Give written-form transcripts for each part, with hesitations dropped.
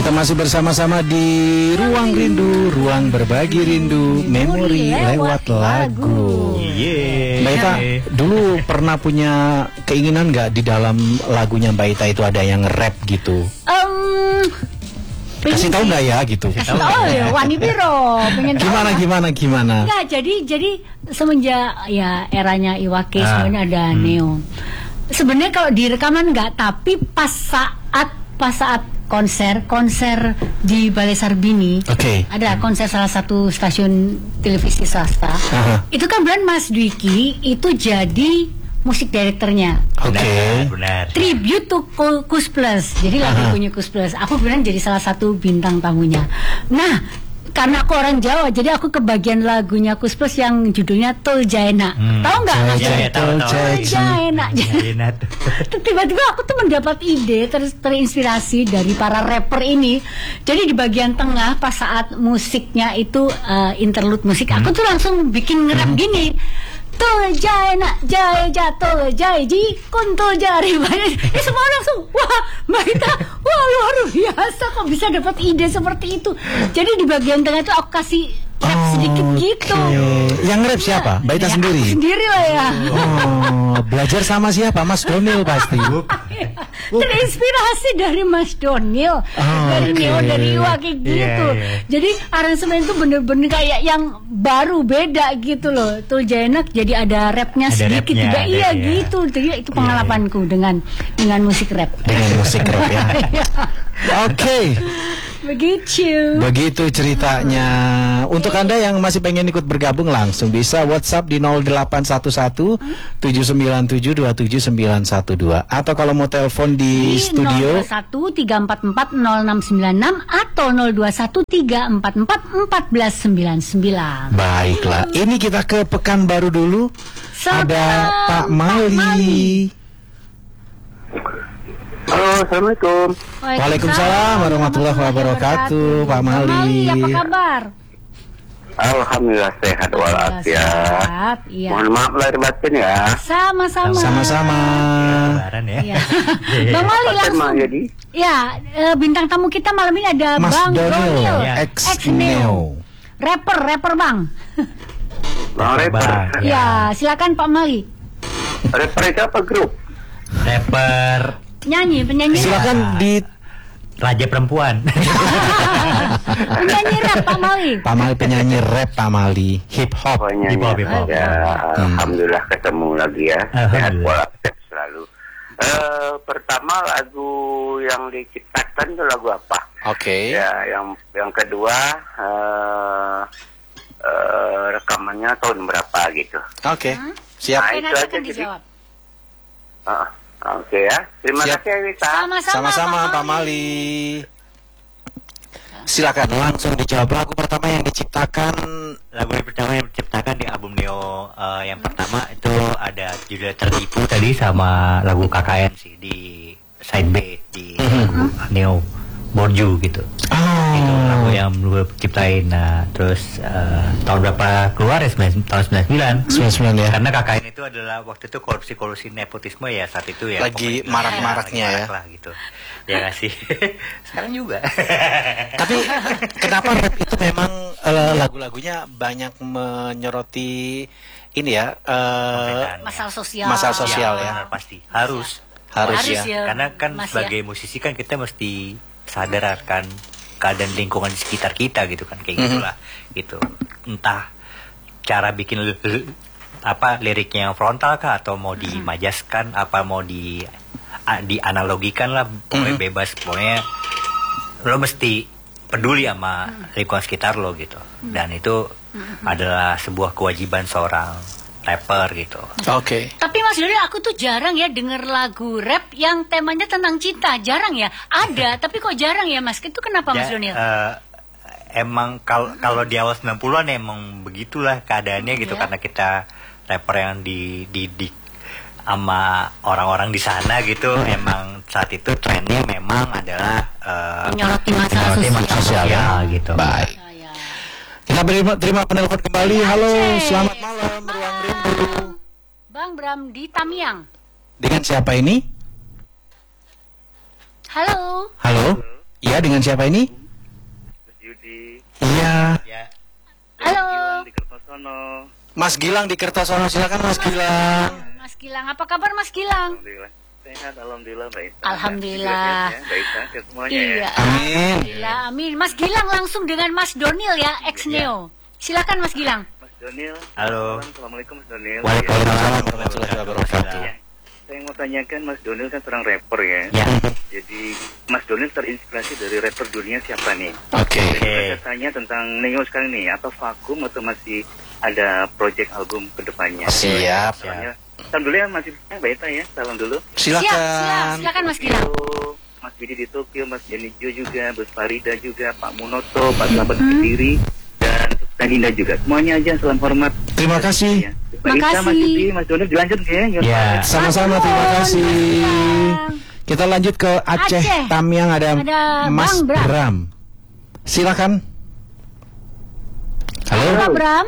Kita masih bersama-sama di Ruang Rindu, Ruang Berbagi Rindu, Memori lewat lagu. Mbak Ita, dulu pernah punya keinginan nggak di dalam lagunya Mbak Ita itu ada yang rap gitu? Kasih tahu nggak ya gitu? Oh ya, Wani Biro. Gimana? Enggak, jadi semenjak ya eranya Iwake sebenarnya ada Neo. Sebenarnya kalau di rekaman enggak, tapi pas saat konser di Balai Sarbini, ada konser salah satu stasiun televisi swasta. Itu kan benar Mas Dwiki itu jadi musik direkturnya. Benar. Tribute to Kus Plus. Jadi lagu punya Kus Plus. Aku bilang jadi salah satu bintang tamunya. Nah, karena aku orang Jawa, jadi aku kebagian lagunya Kus Plus yang judulnya Tol Jaena. Tahu nggak? Tol Jaena. Tiba-tiba aku tuh mendapat ide, terinspirasi dari para rapper ini. Jadi di bagian tengah pas saat musiknya itu interlude musik, aku tuh langsung bikin nge-rap gini. Tol Jaena, jatuh ji kuntul jari banyak. Semua langsung wah Mbak Ita, wah luar biasa kok bisa dapat ide seperti itu. Jadi di bagian tengah itu aku kasih rap sedikit gitu. Yang rap siapa? Mbak Ita sendiri? Sendiri lah ya. Belajar sama siapa? Mas Donil pasti. Terinspirasi dari Mas Donil, dari Neo, dari Iwa kayak gitu. Jadi aransemen itu bener-bener kayak yang baru beda gitu loh. Tul Jaenak jadi ada rapnya sedikit juga, gitu. Jadi itu pengalamanku dengan musik rap. Dengan musik rap ya. Oke. Begitu ceritanya. Untuk Anda yang masih pengen ikut bergabung, langsung bisa WhatsApp di 0811 797 27912, atau kalau mau telepon di studio 01 344 0696 atau 021 344 1499. Baiklah, ini kita ke Pekanbaru dulu. Ada Pak Mali. Halo, Assalamualaikum. Waalaikumsalam warahmatullahi wabarakatuh. Pak Mali, apa kabar? Alhamdulillah sehat walafiat. Iya. Mohon maaf lahir batin ya. Sama-sama. Lebaran ya. Bang Mali langsung. Jadi? Ya, bintang tamu kita malam ini ada Mas Bang Donil, ex-Neo. Rapper Bang. Bang rapper. Ya, silakan Pak Mali. Rapper itu apa grup? Rapper. Penyanyi. Silakan di Raja Perempuan. Penyanyi rap Pak Mali. Pak Mali penyanyi rap, Pak Mali hip hop. Hip hop. Ya, alhamdulillah ketemu lagi ya. Sehat walafiat selalu. Pertama lagu yang diciptakan itu lagu apa? Ya, yang kedua rekamannya tahun berapa gitu. Siap. Nah, itu aja dijawab. Oke ya, terima kasih Wita. Sama-sama Pak Mali. Silakan langsung dijawab. Lagu pertama yang diciptakan di album Neo yang pertama itu ada judul Tertipu tadi, sama lagu KKN sih di side B di lagu Neo Borju gitu. Itu lagu yang gue ciptain. Nah, terus tahun berapa keluar ya? Tahun 99 ya. Karena KKN itu adalah waktu itu korupsi nepotisme ya saat itu ya. Lagi marak-maraknya ya. Lah, gitu. Ya nggak sih. Sekarang juga. Tapi kenapa rap itu memang lagu-lagunya banyak menyoroti ini ya, masalah sosial ya. Pasti harus ya. Karena kan sebagai musisi kan kita mesti sadar akan keadaan lingkungan di sekitar kita gitu kan, kayak gitulah gitu. Entah cara bikin liriknya yang frontal kah, atau mau dimajaskan, apa mau dianalogikan lah, pokoknya bebas, pokoknya lo mesti peduli sama lingkungan sekitar lo gitu. Dan itu adalah sebuah kewajiban seorang rapper gitu. Tapi Mas Doni, aku tuh jarang ya denger lagu rap yang temanya tentang cinta. Jarang ya. Ada, tapi kok jarang ya Mas? Itu kenapa Mas Doni? Emang kalau di awal 90-an emang begitulah keadaannya gitu, karena kita rapper yang dididik sama orang-orang di sana gitu. Emang saat itu trennya memang adalah menyoroti masalah sosial ya gitu. Baik. Kita terima penelpon kembali. Halo, selamat malam Ruang Rindu. Bang Bram di Tamiang. Dengan siapa ini? Halo. Iya, dengan siapa ini? Mas Yudi. Iya. Halo. Di Kertosono. Mas Gilang di Kertosono, silakan Mas Gilang. Mas Gilang, apa kabar Mas Gilang? Alhamdulillah. Sehat, alhamdulillah baik. Alhamdulillah. Baik, sehat semuanya Iya. ya. Amin. Alhamdulillah, amin. Mas Gilang langsung dengan Mas Donil ya, ex Neo. Silakan Mas Gilang. Mas Donil. Halo. Assalamualaikum Mas Donil. Waalaikumsalam warahmatullahi wabarakatuh. Ya. Saya mau tanyakan Mas Donil kan seorang rapper ya. Ya. Jadi Mas Donil terinspirasi dari rapper dunia siapa nih? Oke. Saya tanya tentang Neo sekarang nih, atau vakum atau masih ada project album kedepannya? Siap. Soalnya, salam dulu ya Mas Baita ya, salam dulu. Silakan. Silakan Mas Gilang. Mas Bidi di Tokyo, Mas Jenijo juga, Bos Farida juga, Pak Munoto, Pak Selamat Kediri, dan Tanina juga. Semuanya aja salam hormat. Terima kasih. Ya. Mbak Ika, Mas Yudi, Mas Donil dilanjut ya. Ya. Sama-sama, terima kasih. Kita lanjut ke Aceh. Tamiang ada Mas Bang Bram. Silakan. Halo. Halo Bram.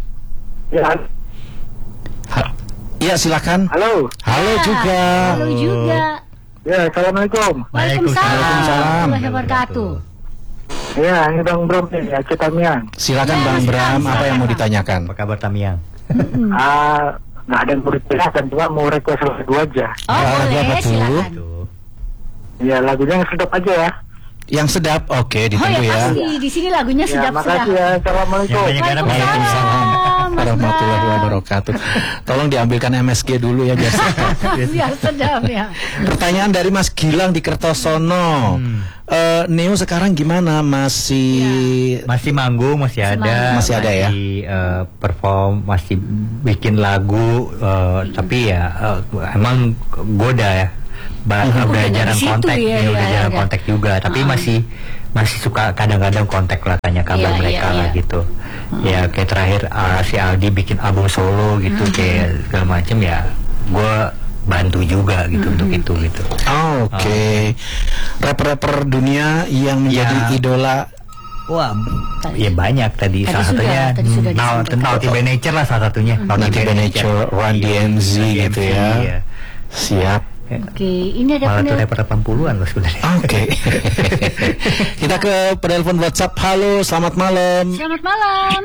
Iya, silakan. Halo. Halo juga. Halo juga. Ya, assalamualaikum. Waalaikumsalam warahmatullahi wabarakatuh. Ya, ini Bang Bram nih, Aceh Tamiang. Silakan Bang Bram, apa yang mau ditanyakan? Apa kabar Tamiang? Nggak ada yang mau ditanyakan, cuma mau request lagu aja. Oh, Lagu apa boleh, tuh? silakan. Ya, lagunya yang sedap aja ya. Yang sedap, oke, Oh ditunggu ya ya. pasti di sini lagunya Ya, sedap-sedap. makasih ya. Assalamualaikum. Yang banyak garam. Waalaikumsalam Mas Warahmatullahi Bram. wabarakatuh. Tolong diambilkan MSG dulu ya biar sedap. Biar sedap ya. Pertanyaan dari Mas Gilang di Kertosono. Neo sekarang gimana? Masih Masih manggung, masih ada. Masih ada ya? Perform, masih bikin lagu, tapi ya emang goda ya. Udah Dari jarang situ kontak, ya, ya, udah ya, jarang ya. kontak juga. Tapi masih suka kadang-kadang kontak lah, tanya kabar Iya, mereka iya, lah iya. gitu. Ya kayak terakhir si Aldi bikin album solo gitu, kayak segala macem ya. Gue bantu juga gitu untuk itu gitu. Oh, oke. Rapper-rapper dunia yang menjadi Ya. idola. Wah, ya banyak tadi. Salah satunya tadi sudah disampaikan. Naughty by Nature lah salah satunya. Naughty by Nature, Run DMC gitu ya. Iya. Siap. Oke, ini ada Malah tuh penel- rapper 80-an loh sebenarnya. Oke. Kita ke penelpon WhatsApp. Halo, selamat malam. Selamat malam.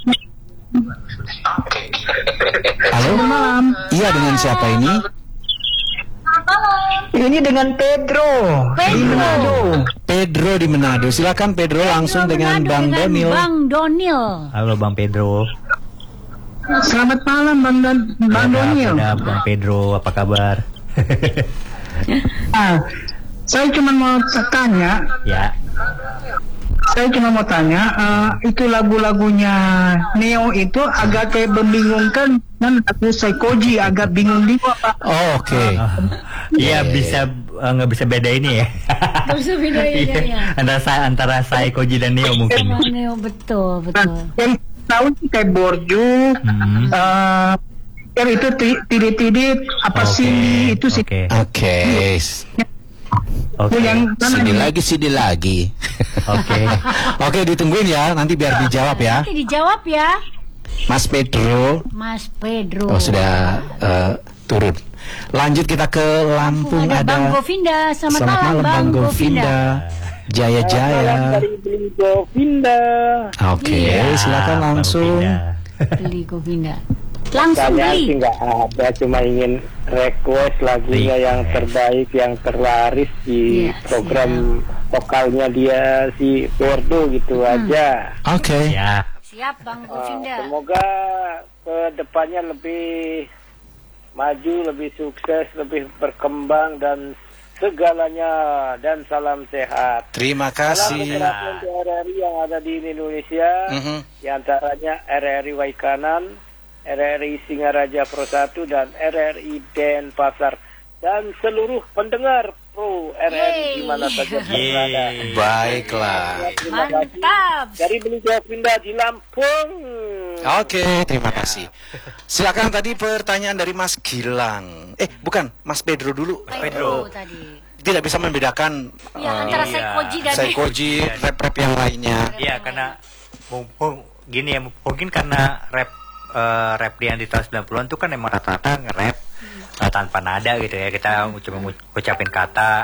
Halo. Malam. Iya, dengan siapa ini? Ini dengan Pedro. Pedro di Manado. Silakan Pedro langsung dengan Manado Bang dengan Donil. Bang Donil. Halo Bang Pedro. Selamat malam Bang Donil. Ada Bang Pedro, apa kabar? Saya cuma mau tanya, Ya. itu lagu-lagunya Neo itu agak kayak membingungkan, dan aku Saikoji agak bingung juga Pak. Oh, oke. Iya bisa nggak bisa beda ini ya. Gak usah bedain ya. Antara saya Koji dan Neo mungkin. Bang Neo, betul. Yang tahu sih kayak Borju, yang itu tidit-tidit apa Oke, sih itu sih. Oke. Oke. Oke. Yang Sini lagi. Oke. Oke, ditungguin ya. Nanti biar dijawab ya. Nanti dijawab ya, Mas Pedro. Mas Pedro. Oh, sudah turun. Lanjut kita ke Lampung. Ada Bang Govinda. Selamat malam Bang Govinda. Jaya. Beli Govinda. Oke, Iya. silakan langsung. Beli Govinda. Langsung beli. Nggak ada, cuma ingin request lagunya yang terbaik, yang terlaris di Iya, program vokalnya dia si Bordo gitu aja. Oke. Ya. Siap Bang Govinda. Semoga ke depannya lebih maju, lebih sukses, lebih berkembang dan segalanya, dan salam sehat. Terima Salam kasih. untuk RRI yang ada di Indonesia, di antaranya RRI Waikanan, RRI Singaraja Pro 1 dan RRI Denpasar, dan seluruh pendengar Pro RRI di mana saja berada. Baiklah. Terima kasih. Mantap. Dari Beli Govinda di Lampung. Oke, terima kasih. Silakan tadi pertanyaan dari Mas Gilang. Bukan, Mas Pedro dulu. Pedro tadi. Tidak bisa membedakan Ya, antara Saikoji dan Saikoji, rap-rap yang lainnya. Iya, karena gini ya, mungkin karena rap yang di tahun 90-an itu kan emang rata-rata nge-rap tanpa nada gitu ya. Kita cuma ngucapin kata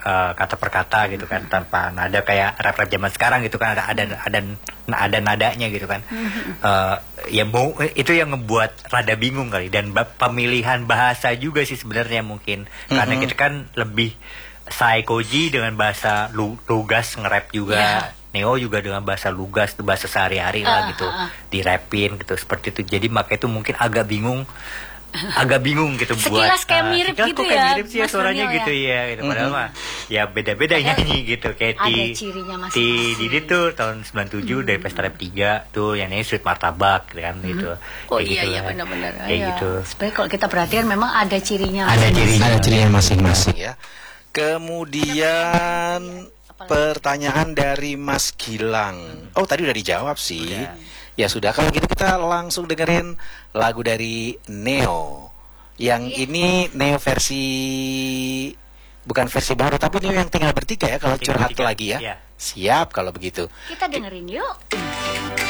kata per kata gitu kan, tanpa nada kayak rap zaman sekarang gitu kan, ada nadanya gitu kan. Ya mau itu yang ngebuat rada bingung kali, dan pemilihan bahasa juga sih sebenarnya mungkin karena kita kan lebih Koji dengan bahasa lugas nge-rap juga. Neo juga dengan bahasa lugas, bahasa sehari-hari lah gitu, dirapin gitu seperti itu. Jadi makanya itu mungkin agak bingung gitu. Sekilas kayak mirip gitu kayak ya, mirip sih ya suaranya gitu ya gitu. Padahal mah ya beda-beda nyanyi gitu. Kayak Didi tuh tahun 97 dari Pesta Rap 3 tuh yang nyanyi Sweet Martabak kan gitu. Oh kayak iya benar-benar kayak gitu. Sebenarnya kalau kita perhatikan memang ada cirinya. Ada cirinya masing-masing ya. Kemudian pertanyaan dari Mas Gilang. Oh tadi udah dijawab sih. Ya sudah, kalau gitu kita langsung dengerin lagu dari Neo. Yang ini Neo versi, bukan versi baru, tapi Neo yang tinggal bertiga ya, kalau curhat lagi ya. Siap kalau begitu. Kita dengerin yuk.